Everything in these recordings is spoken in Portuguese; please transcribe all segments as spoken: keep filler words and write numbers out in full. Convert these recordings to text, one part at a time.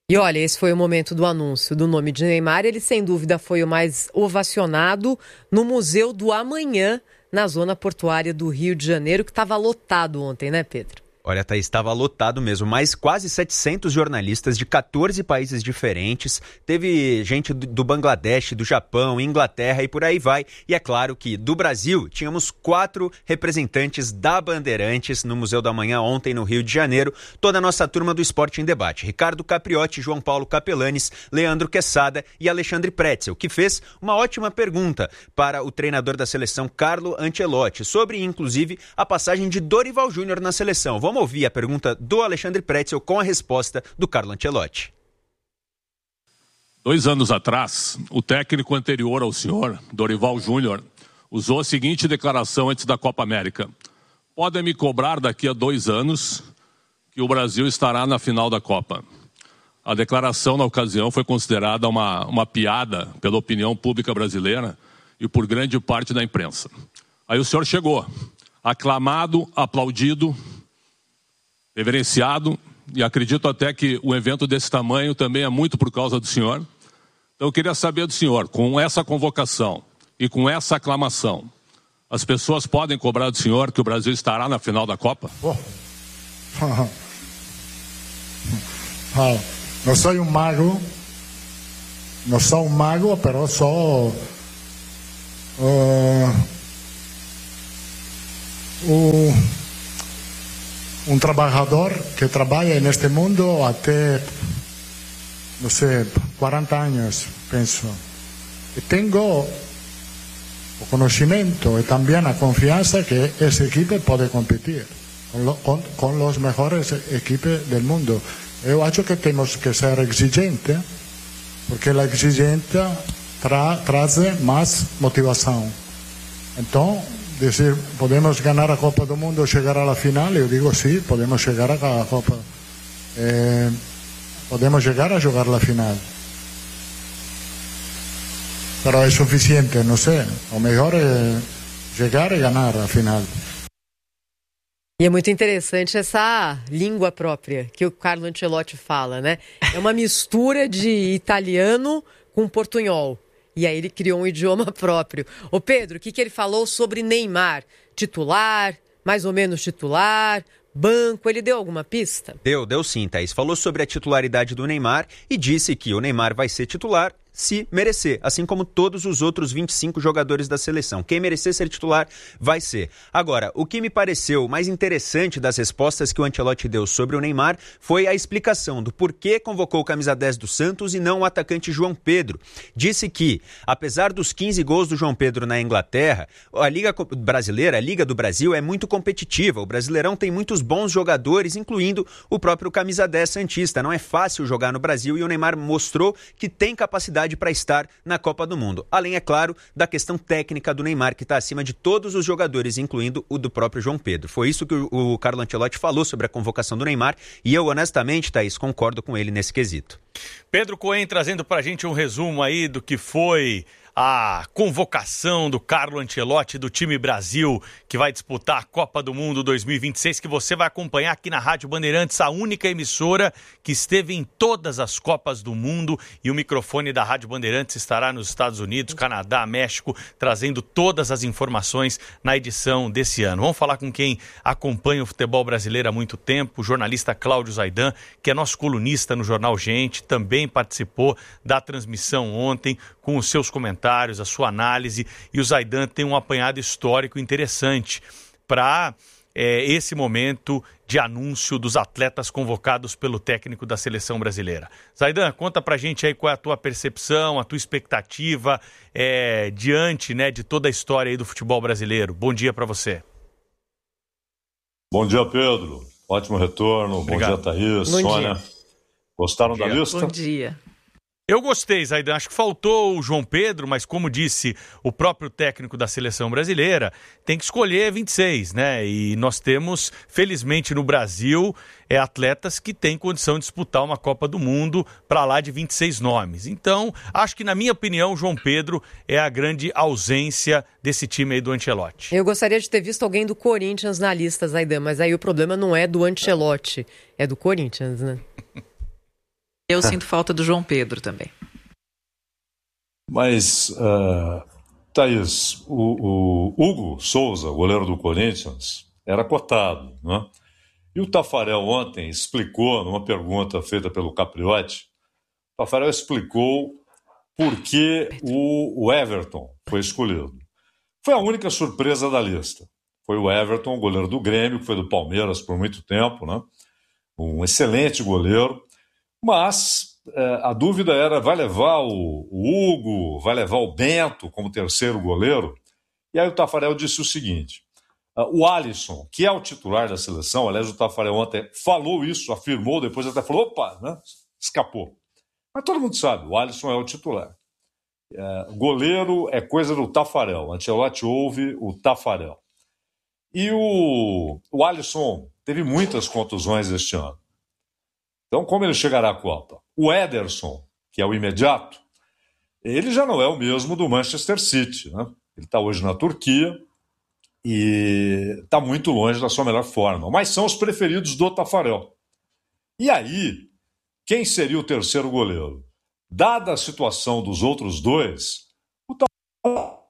E olha, esse foi o momento do anúncio do nome de Neymar. Ele, sem dúvida, foi o mais ovacionado no Museu do Amanhã, na zona portuária do Rio de Janeiro, que estava lotado ontem, né, Pedro? Olha, Thaís, estava lotado mesmo, mas quase setecentos jornalistas de quatorze países diferentes. Teve gente do, do Bangladesh, do Japão, Inglaterra e por aí vai. E é claro que do Brasil tínhamos quatro representantes da Bandeirantes no Museu da Manhã ontem no Rio de Janeiro. Toda a nossa turma do Esporte em Debate. Ricardo Capriotti, João Paulo Capelanes, Leandro Quesada e Alexandre Pretzel, que fez uma ótima pergunta para o treinador da seleção, Carlo Ancelotti, sobre inclusive a passagem de Dorival Júnior na seleção. Vamos ouvir a pergunta do Alexandre Pretzel com a resposta do Carlo Ancelotti. Dois anos atrás, o técnico anterior ao senhor, Dorival Júnior, usou a seguinte declaração antes da Copa América: podem me cobrar daqui a dois anos que o Brasil estará na final da Copa. A declaração na ocasião foi considerada uma, uma piada pela opinião pública brasileira e por grande parte da imprensa. Aí o senhor chegou, aclamado, aplaudido, reverenciado, e acredito até que um evento desse tamanho também é muito por causa do senhor. Então eu queria saber do senhor, com essa convocação e com essa aclamação, as pessoas podem cobrar do senhor que o Brasil estará na final da Copa? Oh. Oh. Não sou um mago, não sou um mago, però sou uh, uh, um trabalhador que trabalha neste mundo até, não sei, quarenta anos, penso. E tenho o conhecimento e também a confiança que essa equipe pode competir com, lo, com, com os melhores equipes do mundo. Eu acho que temos que ser exigentes, porque a exigência tra, traz mais motivação. Então, dizer, podemos ganhar a Copa do Mundo, chegar à final, eu digo sim, podemos chegar à Copa, eh, podemos chegar a jogar a final. Mas é suficiente, não sei, o melhor é chegar e ganhar a final. E é muito interessante essa língua própria que o Carlo Ancelotti fala, né? É uma mistura de italiano com portunhol. E aí ele criou um idioma próprio. Ô Pedro, o que, que ele falou sobre Neymar? Titular, mais ou menos titular, banco, ele deu alguma pista? Deu, deu sim, Thaís. Falou sobre a titularidade do Neymar e disse que o Neymar vai ser titular se merecer, assim como todos os outros vinte e cinco jogadores da seleção. Quem merecer ser titular vai ser. Agora, o que me pareceu mais interessante das respostas que o Ancelotti deu sobre o Neymar foi a explicação do porquê convocou o camisa dez do Santos e não o atacante João Pedro. Disse que, apesar dos quinze gols do João Pedro na Inglaterra, a Liga Brasileira, a Liga do Brasil, é muito competitiva. O Brasileirão tem muitos bons jogadores, incluindo o próprio camisa dez santista. Não é fácil jogar no Brasil e o Neymar mostrou que tem capacidade para estar na Copa do Mundo. Além, é claro, da questão técnica do Neymar, que está acima de todos os jogadores, incluindo o do próprio João Pedro. Foi isso que o, o Carlo Ancelotti falou sobre a convocação do Neymar e eu, honestamente, Thaís, concordo com ele nesse quesito. Pedro Cohen trazendo para a gente um resumo aí do que foi a convocação do Carlo Ancelotti do time Brasil, que vai disputar a Copa do Mundo dois mil e vinte e seis, que você vai acompanhar aqui na Rádio Bandeirantes, a única emissora que esteve em todas as Copas do Mundo, e o microfone da Rádio Bandeirantes estará nos Estados Unidos, Canadá, México, trazendo todas as informações na edição desse ano. Vamos falar com quem acompanha o futebol brasileiro há muito tempo, o jornalista Cláudio Zaidan, que é nosso colunista no Jornal Gente, também participou da transmissão ontem com os seus comentários, a sua análise, e o Zaidan tem um apanhado histórico interessante para é, esse momento de anúncio dos atletas convocados pelo técnico da seleção brasileira. Zaidan, conta pra gente aí qual é a tua percepção, a tua expectativa é, diante, né, de toda a história aí do futebol brasileiro. Bom dia para você. Bom dia, Pedro. Ótimo retorno. Obrigado. Bom dia, Thaís, Bom Sônia. dia. Gostaram Bom da dia. lista? Bom dia. Eu gostei, Zaidan. Acho que faltou o João Pedro, mas como disse o próprio técnico da seleção brasileira, tem que escolher vinte e seis, né? E nós temos, felizmente no Brasil, é, atletas que têm condição de disputar uma Copa do Mundo para lá de vinte e seis nomes. Então, acho que, na minha opinião, o João Pedro é a grande ausência desse time aí do Ancelotti. Eu gostaria de ter visto alguém do Corinthians na lista, Zaidan, mas aí o problema não é do Ancelotti, é do Corinthians, né? Eu sinto falta do João Pedro também. Mas, uh, Thaís, o, o Hugo Souza, goleiro do Corinthians, era cotado, né? E o Taffarel ontem explicou, numa pergunta feita pelo Capriotti, o Taffarel explicou por que o, o Everton foi escolhido. Foi a única surpresa da lista. Foi o Everton, o goleiro do Grêmio, que foi do Palmeiras por muito tempo, né? Um excelente goleiro, mas é, a dúvida era, vai levar o, o Hugo, vai levar o Bento como terceiro goleiro? E aí o Taffarel disse o seguinte, uh, o Alisson, que é o titular da seleção, aliás o Taffarel ontem falou isso, afirmou, depois até falou, opa, né? Escapou. Mas todo mundo sabe, o Alisson é o titular. É, goleiro é coisa do Taffarel, Ancelotti ouve o Taffarel. E o, o Alisson teve muitas contusões este ano. Então, como ele chegará à Copa? O Ederson, que é o imediato, ele já não é o mesmo do Manchester City, né? Ele está hoje na Turquia e está muito longe da sua melhor forma. Mas são os preferidos do Taffarel. E aí, quem seria o terceiro goleiro? Dada a situação dos outros dois, o Taffarel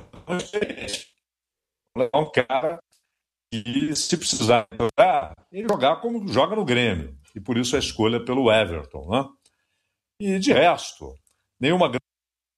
é um cara que, se precisar jogar, ele jogar como joga no Grêmio. E por isso a escolha pelo Everton, né? E de resto, nenhuma grande.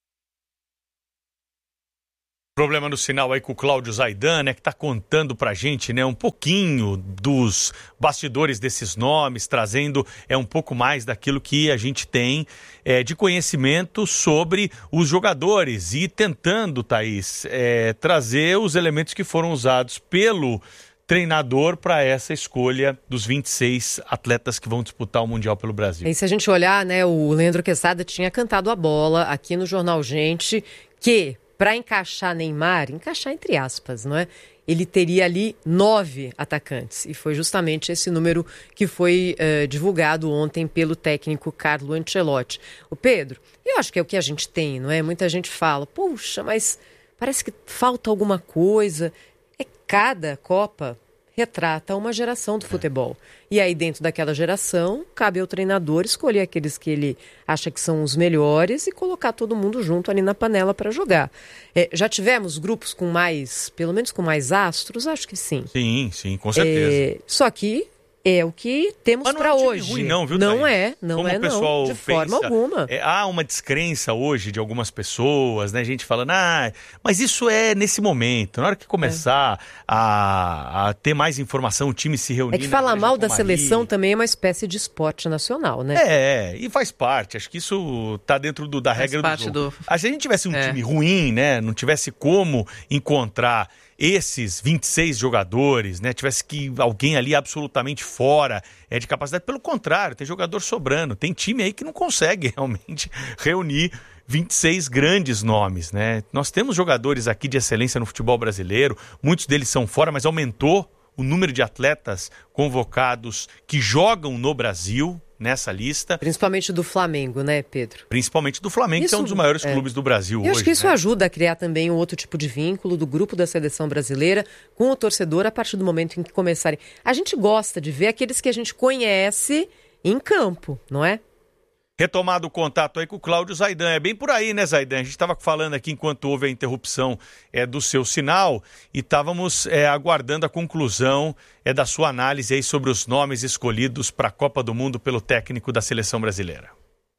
Problema no sinal aí com o Cláudio Zaidan, né, que está contando pra gente, né, um pouquinho dos bastidores desses nomes, trazendo é, um pouco mais daquilo que a gente tem é, de conhecimento sobre os jogadores e tentando, Thaís, é, trazer os elementos que foram usados pelo treinador para essa escolha dos vinte e seis atletas que vão disputar o Mundial pelo Brasil. E se a gente olhar, né, o Leandro Quesada tinha cantado a bola aqui no Jornal Gente, que para encaixar Neymar, encaixar entre aspas, não é? Ele teria ali nove atacantes. E foi justamente esse número que foi uh, divulgado ontem pelo técnico Carlo Ancelotti. O Pedro, eu acho que é o que a gente tem, não é? Muita gente fala, puxa, mas parece que falta alguma coisa. É cada Copa retrata uma geração do futebol. E aí, dentro daquela geração, cabe ao treinador escolher aqueles que ele acha que são os melhores e colocar todo mundo junto ali na panela para jogar. É, já tivemos grupos com mais, pelo menos com mais astros? Acho que sim. Sim, sim, com certeza. É, só que é o que temos para hoje. Não é um time ruim, não, viu, Não Thaís? é, não Como é, o pessoal não, de pensa, forma alguma. É, há uma descrença hoje de algumas pessoas, né? Gente falando, ah, mas isso é nesse momento. Na hora que começar é. a, a ter mais informação, o time se reunir... É que falar mal da seleção também é uma espécie de esporte nacional, né? É, e faz parte. Acho que isso tá dentro do, da faz regra parte do jogo. Do... Ah, se a gente tivesse um é. time ruim, né? Não tivesse como encontrar esses vinte e seis jogadores, né, tivesse que alguém ali absolutamente fora é, de capacidade, pelo contrário, tem jogador sobrando, tem time aí que não consegue realmente reunir vinte e seis grandes nomes, né? Nós temos jogadores aqui de excelência no futebol brasileiro, muitos deles são fora, mas aumentou o número de atletas convocados que jogam no Brasil nessa lista. Principalmente do Flamengo, né, Pedro? Principalmente do Flamengo, isso, que é um dos maiores é. clubes do Brasil hoje. Eu acho que isso né? ajuda a criar também um outro tipo de vínculo do grupo da seleção brasileira com o torcedor a partir do momento em que começarem. A gente gosta de ver aqueles que a gente conhece em campo, não é? Retomado o contato aí com o Cláudio Zaidan. É bem por aí, né, Zaidan? A gente estava falando aqui enquanto houve a interrupção é, do seu sinal e estávamos é, aguardando a conclusão é, da sua análise aí sobre os nomes escolhidos para a Copa do Mundo pelo técnico da seleção brasileira.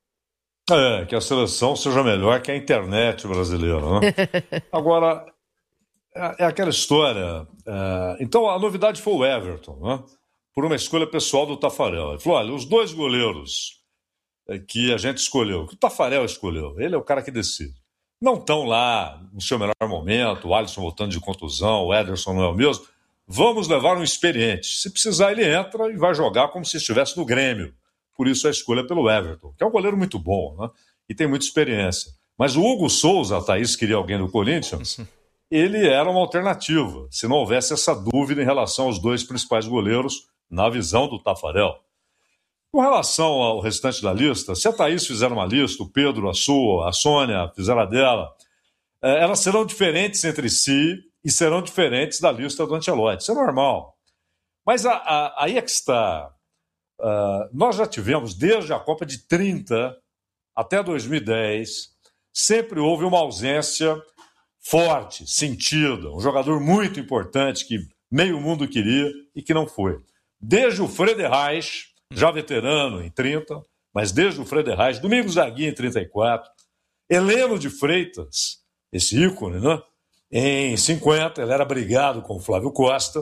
É, que a seleção seja melhor que a internet brasileira, né? Agora, é, é aquela história. É, então, a novidade foi o Everton, né? Por uma escolha pessoal do Taffarel. Ele falou, olha, os dois goleiros que a gente escolheu, que o Taffarel escolheu, ele é o cara que decide. Não estão lá no seu melhor momento, o Alisson voltando de contusão, o Ederson não é o mesmo. Vamos levar um experiente. Se precisar, ele entra e vai jogar como se estivesse no Grêmio. Por isso a escolha pelo Everton, que é um goleiro muito bom, né? E tem muita experiência. Mas o Hugo Souza, a Thaís queria alguém do Corinthians, ele era uma alternativa, se não houvesse essa dúvida em relação aos dois principais goleiros, na visão do Taffarel. Com relação ao restante da lista, se a Thaís fizer uma lista, o Pedro a sua, a Sônia fizer a dela, elas serão diferentes entre si e serão diferentes da lista do Ancelotti. Isso é normal. Mas a, a, aí é que está. Uh, nós já tivemos, desde a Copa de trinta até dois mil e dez, sempre houve uma ausência forte, sentida, um jogador muito importante que meio mundo queria e que não foi. Desde o Frederich, já veterano em trinta, mas desde o Frederich, Domingos Aguirre em trinta e quatro, Heleno de Freitas, esse ícone, né? Em cinquenta, ele era brigado com o Flávio Costa.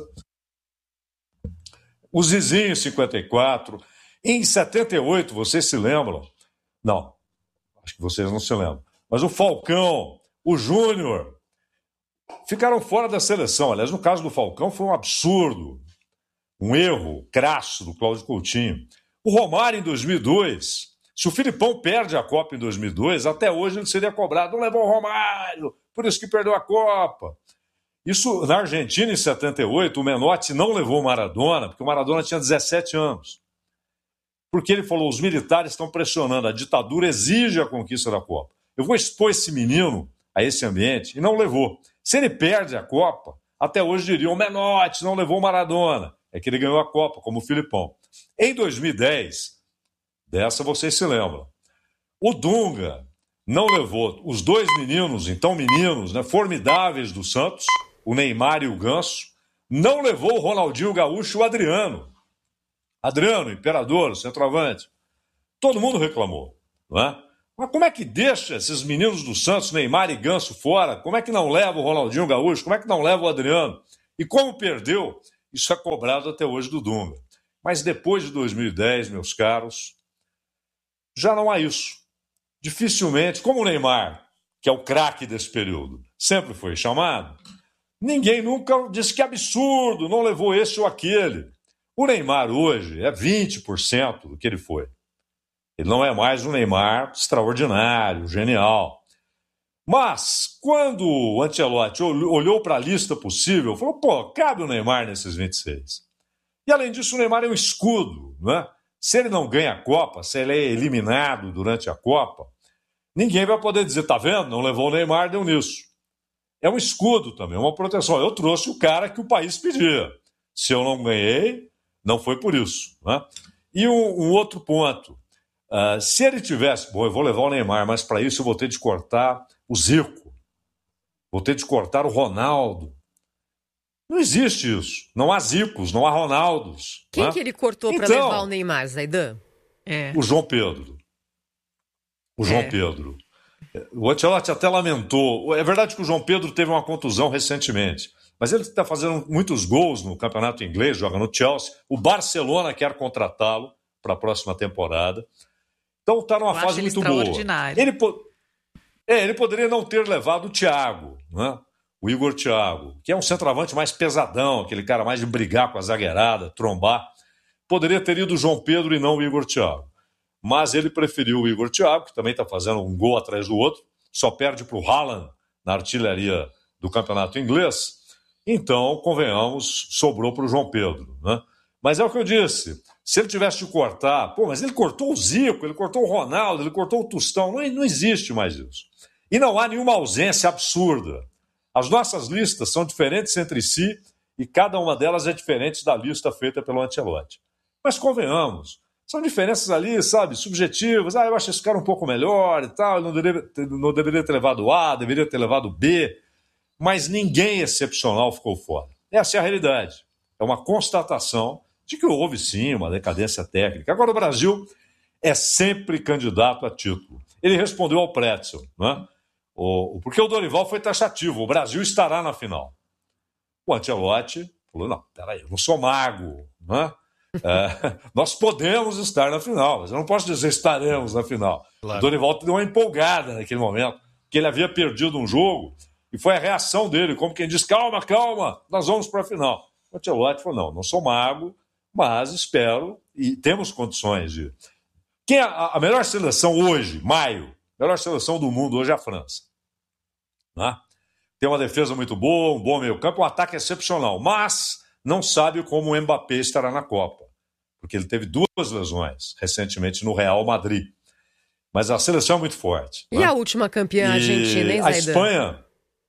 O Zizinho em cinquenta e quatro. Em setenta e oito, vocês se lembram? Não, acho que vocês não se lembram. Mas o Falcão, o Júnior, ficaram fora da seleção. Aliás, no caso do Falcão, foi um absurdo, um erro crasso do Cláudio Coutinho. O Romário, em dois mil e dois, se o Filipão perde a Copa em dois mil e dois, até hoje ele seria cobrado. Não levou o Romário, por isso que perdeu a Copa. Isso, na Argentina, em setenta e oito, o Menotti não levou o Maradona, porque o Maradona tinha dezessete anos. Porque ele falou, os militares estão pressionando, a ditadura exige a conquista da Copa. Eu vou expor esse menino a esse ambiente, e não levou. Se ele perde a Copa, até hoje diriam, o Menotti não levou o Maradona. É que ele ganhou a Copa, como o Filipão. Em dois mil e dez, dessa vocês se lembram, o Dunga não levou os dois meninos, então meninos, né, formidáveis do Santos, o Neymar e o Ganso, não levou o Ronaldinho Gaúcho e o Adriano. Adriano, imperador, centroavante. Todo mundo reclamou, não é? Mas como é que deixa esses meninos do Santos, Neymar e Ganso, fora? Como é que não leva o Ronaldinho Gaúcho? Como é que não leva o Adriano? E como perdeu, isso é cobrado até hoje do Dunga. Mas depois de dois mil e dez, meus caros, já não há isso. Dificilmente, como o Neymar, que é o craque desse período, sempre foi chamado, ninguém nunca disse que absurdo, não levou esse ou aquele. O Neymar hoje é vinte por cento do que ele foi. Ele não é mais um Neymar extraordinário, genial. Mas, quando o Ancelotti olhou para a lista possível, falou, pô, cabe o Neymar nesses vinte e seis. E, além disso, o Neymar é um escudo, né? Se ele não ganha a Copa, se ele é eliminado durante a Copa, ninguém vai poder dizer, tá vendo? Não levou o Neymar, deu nisso. É um escudo também, uma proteção. Eu trouxe o cara que o país pedia. Se eu não ganhei, não foi por isso, né? E um, um outro ponto. Uh, se ele tivesse... Bom, eu vou levar o Neymar, mas para isso eu vou ter de cortar o Zico. Vou ter de cortar o Ronaldo. Não existe isso. Não há Zicos, não há Ronaldos. Quem né? que ele cortou para então, levar o Neymar, Zaidan? É. O João Pedro. O João é. Pedro. O Ancelotti até lamentou. É verdade que o João Pedro teve uma contusão recentemente, mas ele está fazendo muitos gols no campeonato inglês, joga no Chelsea. O Barcelona quer contratá-lo para a próxima temporada. Então está numa Eu fase ele muito boa. Ele, po... é, ele poderia não ter levado o Thiago, né? O Igor Thiago, que é um centroavante mais pesadão, aquele cara mais de brigar com a zagueirada, trombar. Poderia ter ido o João Pedro e não o Igor Thiago. Mas ele preferiu o Igor Thiago, que também está fazendo um gol atrás do outro, só perde para o Haaland na artilharia do campeonato inglês. Então, convenhamos, sobrou para o João Pedro, né? Mas é o que eu disse, se ele tivesse de cortar, pô, mas ele cortou o Zico, ele cortou o Ronaldo, ele cortou o Tostão, não, não existe mais isso. E não há nenhuma ausência absurda. As nossas listas são diferentes entre si e cada uma delas é diferente da lista feita pelo Ancelotti. Mas convenhamos, são diferenças ali, sabe, subjetivas. Ah, eu acho esse cara um pouco melhor e tal, não deveria, ter, não deveria ter levado A, deveria ter levado B. Mas ninguém excepcional ficou fora. Essa é a realidade. É uma constatação de que houve, sim, uma decadência técnica. Agora, o Brasil é sempre candidato a título. Ele respondeu ao Pretzel, né? O, porque o Dorival foi taxativo, o Brasil estará na final. O Ancelotti falou, não, peraí, eu não sou mago, né? É, nós podemos estar na final, mas eu não posso dizer estaremos na final. Claro. O Dorival deu uma empolgada naquele momento, porque ele havia perdido um jogo, e foi a reação dele, como quem diz, calma, calma, nós vamos para a final. O Ancelotti falou, não, não sou mago, mas espero, e temos condições de... Quem é a, a melhor seleção hoje, maio, a melhor seleção do mundo hoje é a França. Né? Tem uma defesa muito boa, um bom meio campo, um ataque excepcional, mas não sabe como o Mbappé estará na Copa, porque ele teve duas lesões recentemente no Real Madrid. Mas a seleção é muito forte. E né? a última campeã argentina, hein, A Zaidan? Espanha,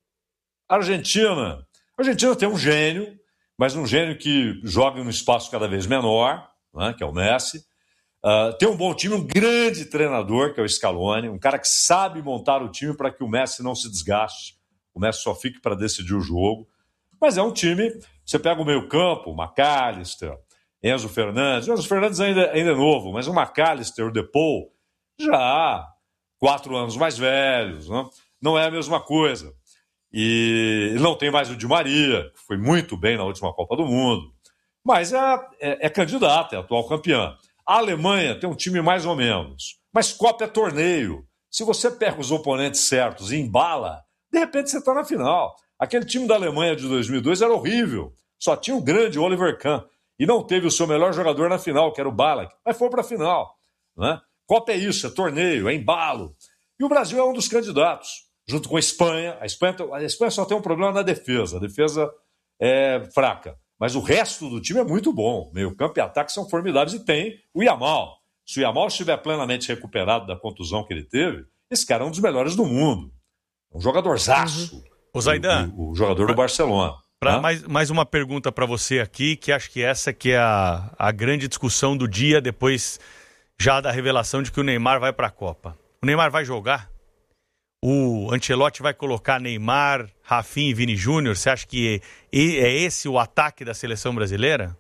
a Argentina, a Argentina tem um gênio, mas um gênio que joga num espaço cada vez menor, né, que é o Messi. Uh, tem um bom time, um grande treinador, que é o Scaloni, um cara que sabe montar o time para que o Messi não se desgaste, o Messi só fique para decidir o jogo. Mas é um time, você pega o meio-campo, o McAllister, Enzo Fernandes. O Enzo Fernandes ainda, ainda é novo, mas o McAllister, o Depou, já há quatro anos mais velhos, né? Não é a mesma coisa. E não tem mais o Di Maria, que foi muito bem na última Copa do Mundo. Mas é, é, é candidato, é atual campeã. A Alemanha tem um time mais ou menos. Mas Copa é torneio. Se você pega os oponentes certos e embala, de repente você está na final. Aquele time da Alemanha de dois mil e dois era horrível. Só tinha o grande Oliver Kahn. E não teve o seu melhor jogador na final, que era o Ballack. Mas foi para a final, né? Copa é isso, é torneio, é embalo. E o Brasil é um dos candidatos, junto com a Espanha. A Espanha, a Espanha só tem um problema na defesa. A defesa é fraca. Mas o resto do time é muito bom. Meio campo e ataque são formidáveis. E tem o Yamal. Se o Yamal estiver plenamente recuperado da contusão que ele teve, esse cara é um dos melhores do mundo. Um jogadorzaço. Uhum. O Zaidan. O, o jogador pra, do Barcelona. Pra, mais, mais uma pergunta para você aqui, que acho que essa que é a, a grande discussão do dia, depois já da revelação de que o Neymar vai para a Copa. O Neymar vai jogar? O Ancelotti vai colocar Neymar, Rafinha e Vini Júnior? Você acha que é, é esse o ataque da seleção brasileira?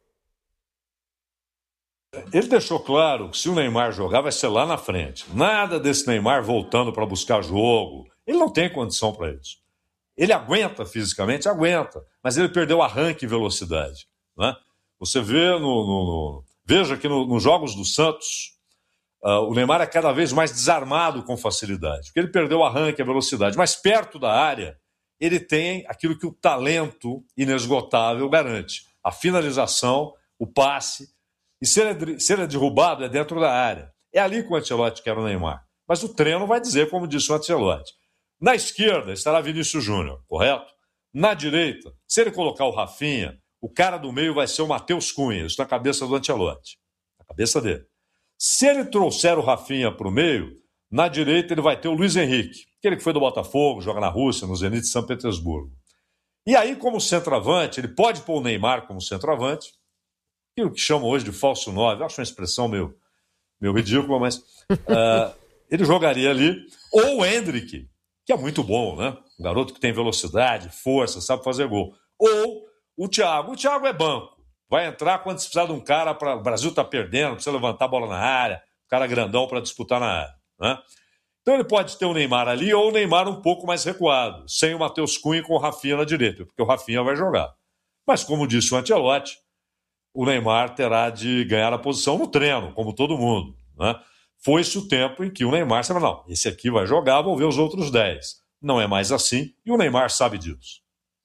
Ele deixou claro que se o Neymar jogar vai ser lá na frente. Nada desse Neymar voltando para buscar jogo. Ele não tem condição para isso. Ele aguenta fisicamente, aguenta, mas ele perdeu arranque e velocidade, né? Você vê no, no, no veja que no, nos jogos do Santos, uh, o Neymar é cada vez mais desarmado com facilidade, porque ele perdeu o arranque e a velocidade, mas perto da área ele tem aquilo que o talento inesgotável garante, a finalização, o passe, e se ele, é, se ele é derrubado é dentro da área. É ali que o Ancelotti quer o Neymar, mas o treino vai dizer, como disse o Ancelotti. Na esquerda estará Vinícius Júnior, correto? Na direita, se ele colocar o Rafinha, o cara do meio vai ser o Matheus Cunha, isso na cabeça do Ancelotti, na cabeça dele. Se ele trouxer o Rafinha para o meio, na direita ele vai ter o Luiz Henrique, aquele que foi do Botafogo, joga na Rússia, no Zenit de São Petersburgo. E aí, como centroavante, ele pode pôr o Neymar como centroavante, aquilo que chamam hoje de falso nove, eu acho uma expressão meio, meio ridícula, mas uh, ele jogaria ali, ou o Endrick, que é muito bom, né? Um garoto que tem velocidade, força, sabe fazer gol. Ou o Thiago. O Thiago é banco. Vai entrar quando se precisar de um cara para... O Brasil está perdendo, precisa levantar a bola na área, um cara grandão para disputar na área, né? Então ele pode ter o Neymar ali ou o Neymar um pouco mais recuado, sem o Matheus Cunha com o Rafinha na direita, porque o Rafinha vai jogar. Mas como disse o Ancelotti, o Neymar terá de ganhar a posição no treino, como todo mundo, né? Foi-se o tempo em que o Neymar sabe, não, esse aqui vai jogar, vou ver os outros dez. Não é mais assim, e o Neymar sabe disso.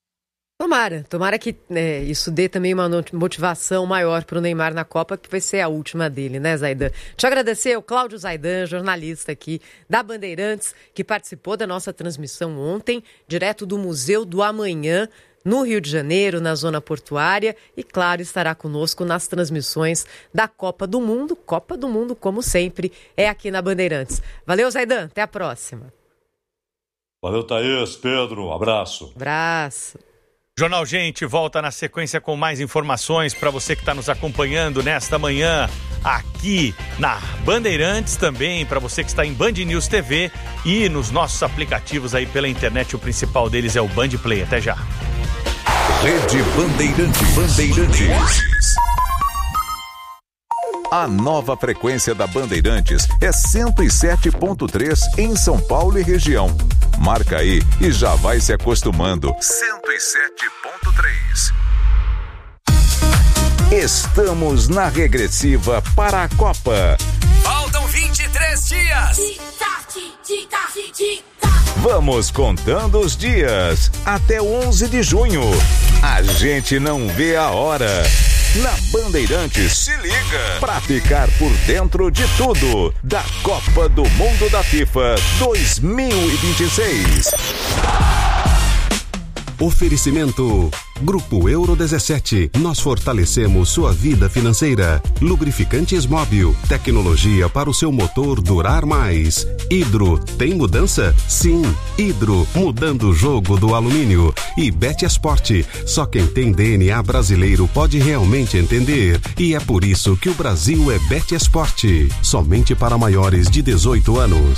Tomara, tomara que é, isso dê também uma motivação maior para o Neymar na Copa, que vai ser a última dele, né, Zaidan? Deixa eu agradecer ao Cláudio Zaidan, jornalista aqui da Bandeirantes, que participou da nossa transmissão ontem, direto do Museu do Amanhã, no Rio de Janeiro, na zona portuária, e claro, estará conosco nas transmissões da Copa do Mundo. Copa do Mundo, como sempre, é aqui na Bandeirantes. Valeu, Zaidan, até a próxima. Valeu, Thaís, Pedro, abraço. Abraço. Jornal Gente volta na sequência com mais informações para você que está nos acompanhando nesta manhã aqui na Bandeirantes, também para você que está em Band News T V e nos nossos aplicativos aí pela internet. O principal deles é o Band Play. Até já. Rede Bandeirantes. Bandeirantes. A nova frequência da Bandeirantes é cento e sete ponto três em São Paulo e região. Marca aí e já vai se acostumando. cento e sete ponto três. Estamos na regressiva para a Copa. Faltam vinte e três dias. Vamos contando os dias até onze de junho. A gente não vê a hora. Na Bandeirantes, se liga pra ficar por dentro de tudo da Copa do Mundo da FIFA dois mil e vinte e seis. Oferecimento Grupo Euro dezessete. Nós fortalecemos sua vida financeira. Lubrificantes Móbil. Tecnologia para o seu motor durar mais. Hidro. Tem mudança? Sim. Hidro. Mudando o jogo do alumínio. E Betesport. Só quem tem D N A brasileiro pode realmente entender. E é por isso que o Brasil é Betesport. Somente para maiores de dezoito anos.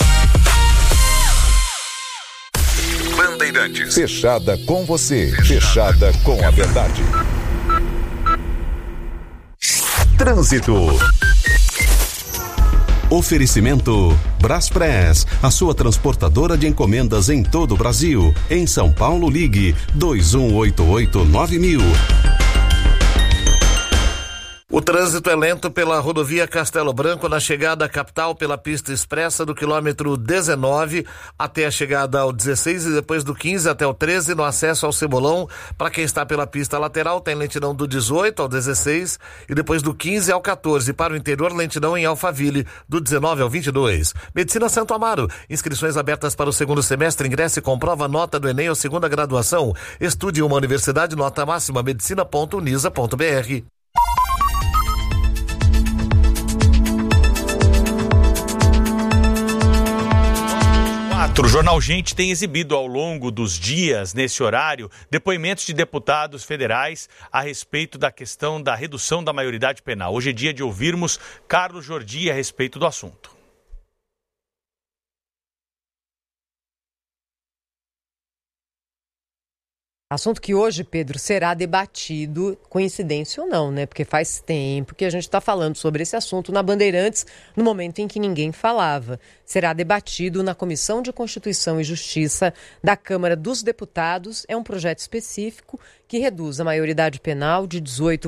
Bandeirantes. Fechada com você. Fechada com a verdade. Trânsito. Oferecimento Braspress, a sua transportadora de encomendas em todo o Brasil. Em São Paulo, ligue dois um oito oito nove mil. O trânsito é lento pela rodovia Castelo Branco na chegada à capital pela pista expressa do quilômetro dezenove até a chegada ao dezesseis e depois do quinze até o treze no acesso ao Cebolão. Para quem está pela pista lateral tem lentidão do dezoito ao dezesseis e depois do quinze ao quatorze. Para o interior, lentidão em Alphaville do dezenove ao vinte e dois. Medicina Santo Amaro, inscrições abertas para o segundo semestre. Ingresse e comprova a nota do Enem ou segunda graduação. Estude em uma universidade, nota máxima medicina ponto unisa ponto br. O Jornal Gente tem exibido ao longo dos dias, nesse horário, depoimentos de deputados federais a respeito da questão da redução da maioridade penal. Hoje é dia de ouvirmos Carlos Jordi a respeito do assunto. Assunto que hoje, Pedro, será debatido, coincidência ou não, né? Porque faz tempo que a gente está falando sobre esse assunto na Bandeirantes, no momento em que ninguém falava. Será debatido na Comissão de Constituição e Justiça da Câmara dos Deputados. É um projeto específico que reduz a maioridade penal de dezoito